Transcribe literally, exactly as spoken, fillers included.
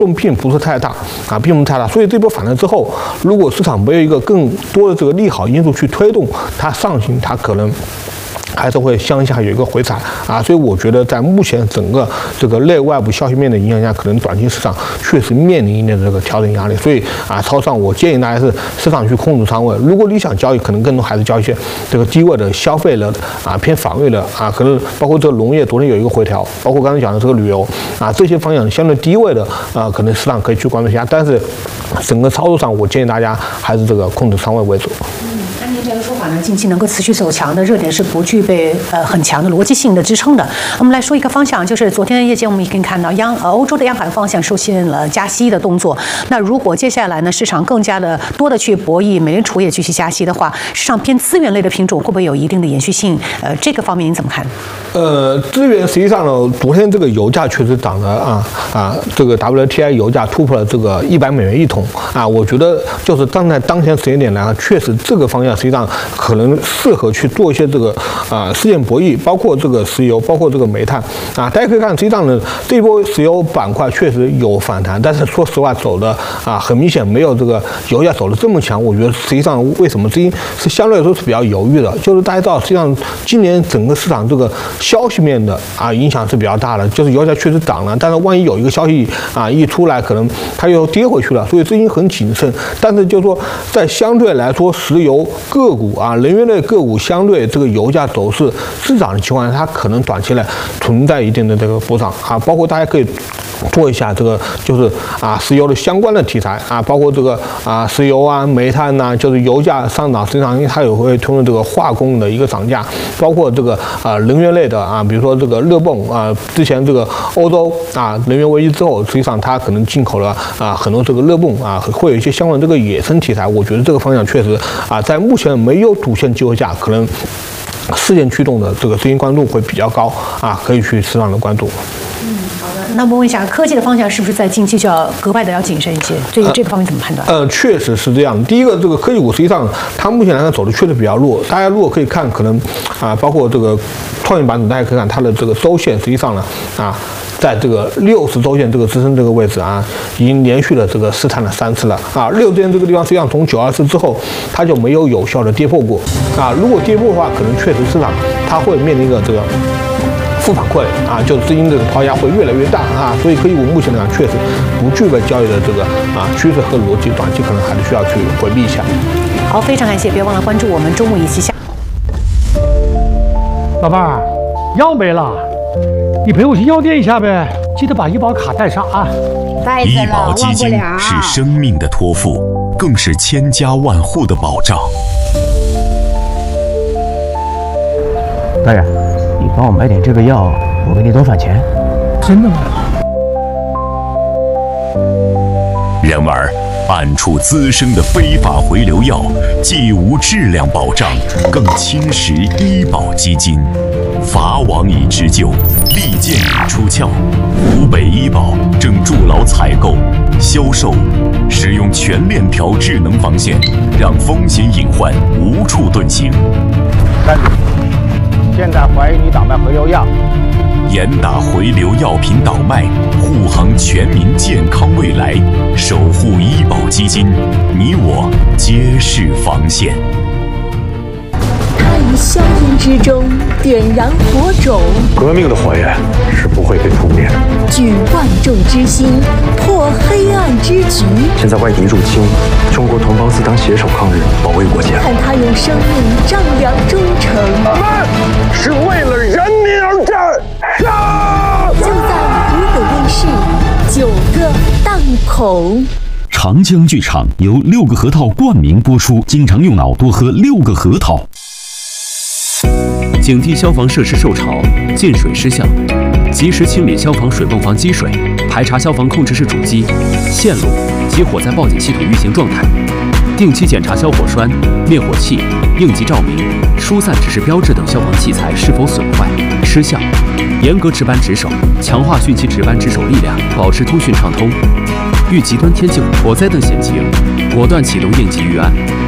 动并不是太大啊，并不是太大。所以这波反弹之后，如果市场没有一个更多的这个利好因素去推动它上行，它可能还是会向下有一个回踩啊，所以我觉得在目前整个这个内外部消息面的影响下，可能短期市场确实面临一定的这个调整压力。所以啊，超上我建议大家是市场去控制仓位。如果你想交易，可能更多还是交一些这个低位的消费的啊，偏防御的啊，可能包括这个农业昨天有一个回调，包括刚才讲的这个旅游啊，这些方向相对低位的啊，可能市场可以去关注一下。但是整个操作上，我建议大家还是这个控制仓位为主。 您这个说法呢，近期能够持续走强的热点是不具备呃很强的逻辑性的支撑的。我们来说一个方向，就是昨天夜间我们也可以看到央呃欧洲的央行方向出现了加息的动作。那如果接下来呢市场更加的多的去博弈美联储也继续加息的话，市场偏资源类的品种会不会有一定的延续性？呃，这个方面您怎么看？ 呃，资源实际上呢，昨天这个油价确实涨了啊啊，这个 W T I 油价突破了这个一百美元一桶啊，我觉得就是站在当前时间点来看，确实这个方向实际上可能适合去做一些这个啊事件博弈，包括这个石油，包括这个煤炭啊，大家可以看，实际上呢这一波石油板块确实有反弹，但是说实话走的啊很明显没有这个油价走的这么强，我觉得实际上为什么资金是相对来说是比较犹豫的，就是大家知道，实际上今年整个市场这个消息面的啊影响是比较大的，就是油价确实涨了，但是万一有一个消息啊一出来，可能它又跌回去了，所以资金很谨慎。但是就是说，在相对来说，石油个股啊，能源类个股相对这个油价走势滞涨的情况下，它可能短期内存在一定的这个补涨啊，包括大家可以做一下这个就是啊石油的相关的题材啊，包括这个啊石油啊、煤炭呐、啊，就是油价上涨，实际上因为它也会推动这个化工的一个涨价，包括这个啊能源类的啊，比如说这个热泵啊，之前这个欧洲啊能源危机之后，实际上它可能进口了啊很多这个热泵啊，会有一些相关的这个野生题材，我觉得这个方向确实啊在目前没有主线机会下，可能事件驱动的这个资金关注会比较高啊，可以去适当的关注。 嗯，好的。那么问一下，科技的方向是不是在近期就要格外的要谨慎一些？对于这个方面怎么判断？ 呃，确实是这样。第一个，这个科技股实际上它目前来看走的确实比较弱。大家如果可以看，可能啊，包括这个创业板指，大家可以看它的这个周线，实际上呢啊。在这个六十周线这个支撑这个位置啊，已经连续的这个试探了三次了啊。六十周线这个地方，实际上从九二四之后，它就没有有效的跌破过啊。如果跌破的话，可能确实市场它会面临一个这个负反馈啊，就是资金这个抛压会越来越大啊。所以科技股目前来讲确实不具备交易的这个啊趋势和逻辑，短期可能还是需要去回避一下。 好，非常感谢，别忘了关注我们中午一期下。 老伴儿，药没了。你陪我去药店一下呗，记得把医保卡带上啊！ 带着了， 医保基金是生命的托付，更是千家万户的保障。 大人，你帮我买点这个药，我给你多返钱。 真的吗？ 然而，暗处滋生的非法回流药，既无质量保障，更侵蚀医保基金。法网已织就，利剑已出鞘。湖北医保正筑牢采购、销售，使用全链条智能防线，让风险隐患无处遁形。 站住！现在怀疑你倒卖回流药。 严打回流药品倒卖，护航全民健康未来，守护医保基金，你我皆是防线。 他于硝烟之中点燃火种， 革命的火焰是不会被扑灭的。 举万众之心，破黑暗之局。 现在外敌入侵，中国同胞自当携手抗日，保卫国家。 看他用生命丈量忠诚。 我们是为了人民而战。杀！ 就在湖北卫视九个档口。 长江剧场由六个核桃冠名播出，经常用脑多喝六个核桃。 警惕消防设施受潮、进水失效，及时清理消防水泵房积水，排查消防控制室主机、线路及火灾报警系统运行状态，定期检查消火栓、灭火器、应急照明、疏散指示标志等消防器材是否损坏、失效，严格值班值守，强化汛期值班值守力量，保持通讯畅通。遇极端天气、火灾等险情，果断启动应急预案。